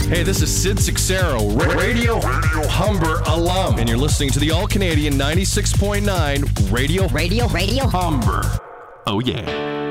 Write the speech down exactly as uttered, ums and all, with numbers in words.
Hey, this is Sid Sixero, Ra- Radio Humber alum, and you're listening to the All-Canadian ninety-six point nine Radio Radio Radio Humber. Oh, yeah.